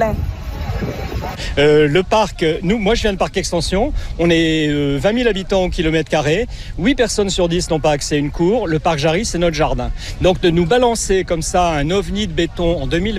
jardin? Le parc, moi je viens de Parc Extension, on est 20 000 habitants au kilomètre carré, 8 personnes sur 10 n'ont pas accès à une cour, le parc Jarry c'est notre jardin. Donc de nous balancer comme ça un ovni de béton en 2020,